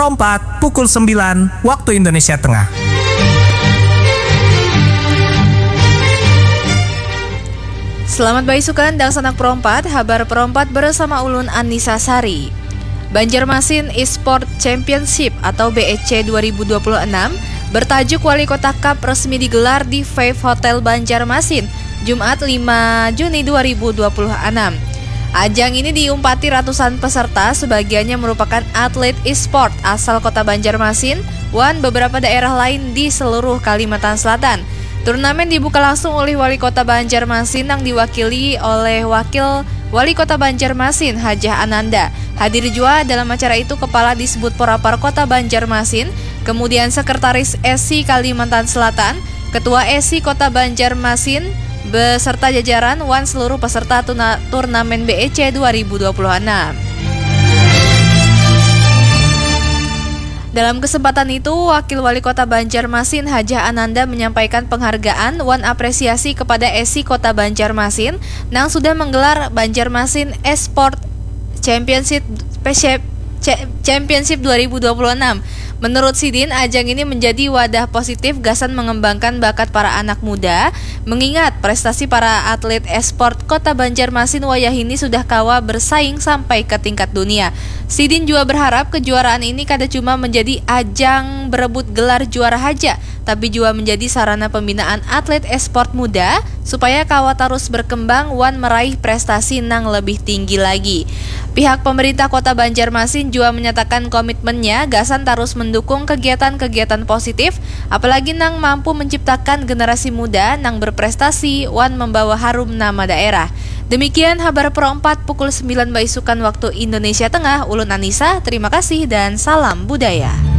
4 pukul 9 waktu Indonesia Tengah. Selamat baisukan dan sanak perompat, kabar perompat bersama Ulun Anissa Sari. Banjarmasin Esport Championship atau BEC 2026 bertajuk Wali Kota Cup resmi digelar di Five Hotel Banjarmasin, Jumat 5 Juni 2026. Ajang ini diumpati ratusan peserta, sebagiannya merupakan atlet e-sport asal kota Banjarmasin dan beberapa daerah lain di seluruh Kalimantan Selatan. Turnamen dibuka langsung oleh Wali Kota Banjarmasin yang diwakili oleh Wakil Wali Kota Banjarmasin, Hajah Ananda. Hadir juga dalam acara itu Kepala Disbud Porapar Kota Banjarmasin, kemudian Sekretaris SI Kalimantan Selatan, Ketua SI Kota Banjarmasin, beserta jajaran wan seluruh peserta turnamen BEC 2026. Dalam kesempatan itu, Wakil Wali Kota Banjarmasin Hajah Ananda menyampaikan penghargaan wan apresiasi kepada SI Kota Banjarmasin yang sudah menggelar Banjarmasin Esport Championship 2026. Menurut Sidin, ajang ini menjadi wadah positif gasan mengembangkan bakat para anak muda, mengingat prestasi para atlet esport Kota Banjarmasin wayah ini sudah kawa bersaing sampai ke tingkat dunia. Sidin juga berharap kejuaraan ini kada cuma menjadi ajang berebut gelar juara haja, tapi juga menjadi sarana pembinaan atlet esport muda supaya kawa terus berkembang wan meraih prestasi nang lebih tinggi lagi. Pihak pemerintah Kota Banjarmasin juga menyatakan komitmennya gasan terus mendukung kegiatan-kegiatan positif, apalagi nang mampu menciptakan generasi muda nang berprestasi wan membawa harum nama daerah. Demikian kabar Pro 4 pukul 9 baisukan waktu Indonesia Tengah. Ulun Anissa, terima kasih dan salam budaya.